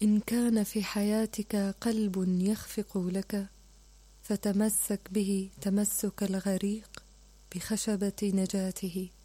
إن كان في حياتك قلب يخفق لك فتمسك به تمسك الغريق بخشبة نجاته.